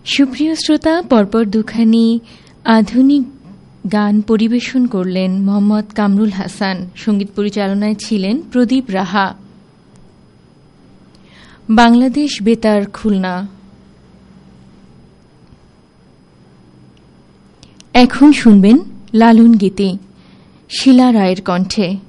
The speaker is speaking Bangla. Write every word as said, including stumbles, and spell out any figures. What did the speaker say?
সুপ্রিয় শ্রোতা, পরপর দুখানি আধুনিক গান পরিবেশন করলেন মোহাম্মদ কামরুল হাসান। সঙ্গীত পরিচালনায় ছিলেন প্রদীপ রাহা। বাংলাদেশ বেতার, খুলনা। এখন শুনবেন লালন গীতি, শিলা রায়ের কণ্ঠে।